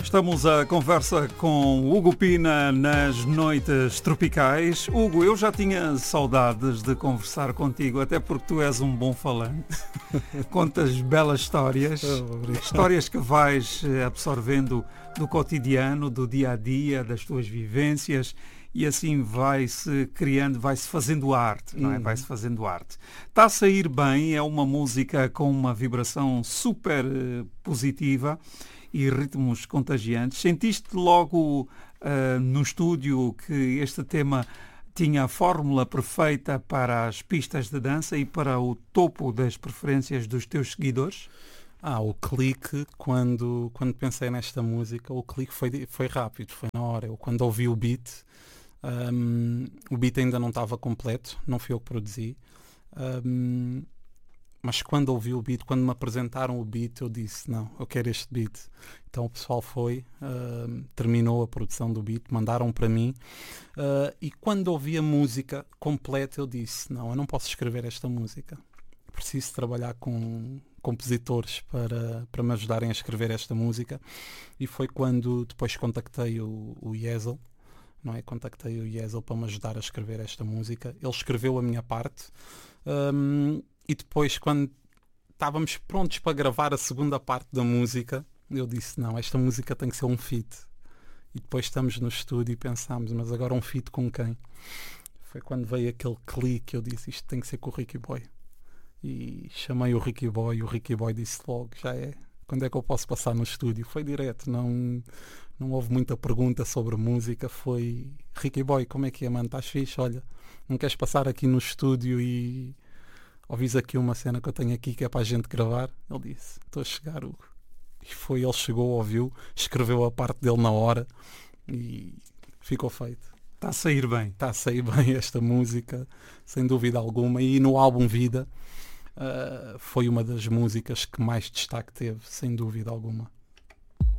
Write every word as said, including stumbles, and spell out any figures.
Estamos à conversa com Hugo Pina nas noites tropicais. Hugo, eu já tinha saudades de conversar contigo, até porque tu és um bom falante. Contas belas histórias, Oh, histórias que vais absorvendo do cotidiano, do dia a dia, das tuas vivências, e assim vai-se criando, vai-se fazendo arte, não é? Uhum. Vai-se fazendo arte. Está a sair bem, é uma música com uma vibração super eh, positiva e ritmos contagiantes. Sentiste logo uh, no estúdio que este tema tinha a fórmula perfeita para as pistas de dança e para o topo das preferências dos teus seguidores? Ah, o clique, quando, quando pensei nesta música, o clique foi, foi rápido, foi na hora. Eu quando ouvi o beat, um, o beat ainda não estava completo, não fui eu que produzi. Um, mas quando ouvi o beat, quando me apresentaram o beat, eu disse, não, eu quero este beat. Então o pessoal foi, uh, terminou a produção do beat, mandaram para mim, uh, e quando ouvi a música completa, eu disse, não, eu não posso escrever esta música. Preciso trabalhar com compositores para, para me ajudarem a escrever esta música. E foi quando depois contactei o, o Yezel, não é? Contactei o Yezel para me ajudar a escrever esta música. Ele escreveu a minha parte, um, e depois, quando estávamos prontos para gravar a segunda parte da música, eu disse, não, esta música tem que ser um feat. E depois estamos no estúdio e pensámos, mas agora um feat com quem? Foi quando veio aquele clique, eu disse, isto tem que ser com o Ricky Boy. E chamei o Ricky Boy e o Ricky Boy disse logo, já é, quando é que eu posso passar no estúdio? Foi direto, não, não houve muita pergunta sobre música, foi Ricky Boy, como é que é, mano? Estás fixe? Olha, não queres passar aqui no estúdio e ouvis aqui uma cena que eu tenho aqui que é para a gente gravar? Ele disse, estou a chegar, Hugo. E foi, ele chegou, ouviu, escreveu a parte dele na hora e ficou feito. Está a sair bem. Está a sair bem esta música, sem dúvida alguma. E no álbum Vida uh, foi uma das músicas que mais destaque teve, sem dúvida alguma.